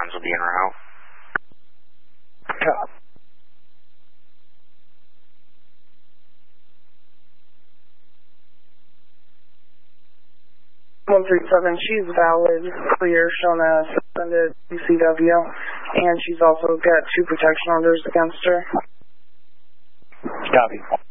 1 will be en route. Copy. 137, she's valid, clear, shown as suspended CCW, and she's also got 2 protection orders against her. Copy.